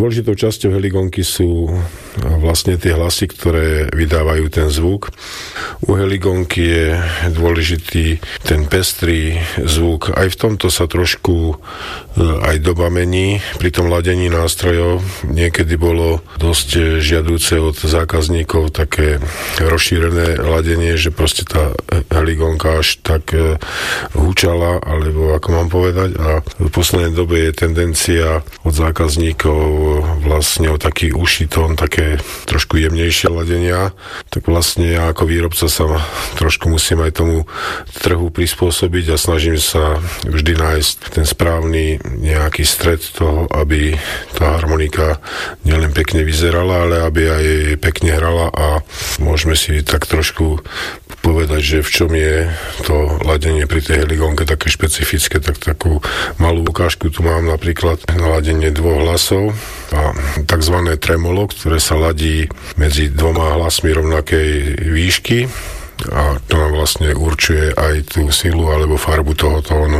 Dôležitou časťou heligonky sú vlastne tie hlasy, ktoré vydávajú ten zvuk. U heligonky je dôležitý ten pestrý zvuk. Aj v tomto sa trošku aj doba mení. Pri tom ladení nástrojov niekedy bolo dosť žiadúce od zákazníkov také rozšírené ladenie, že proste tá heligonka až tak hučala, alebo ako mám povedať. A v poslednej dobe je tendencia od zákazníkov vlastne o taký uší tón, také trošku jemnejšie ladenia. Tak vlastne ja ako výrobca sa trošku musím aj tomu trhu prispôsobiť a snažím sa vždy nájsť ten správny nejaký stred toho, aby tá harmonika nielen pekne vyzerala, ale aby aj pekne hrala a môžeme si tak trošku povedať, že v čom je to ladenie pri tej heligonke také špecifické, tak takú malú ukážku tu mám napríklad na ladenie dvoch hlasov a takzvané tremolo, ktoré sa ladí medzi dvoma hlasmi rovnakej výšky a to nám vlastne určuje aj tú silu alebo farbu toho tónu.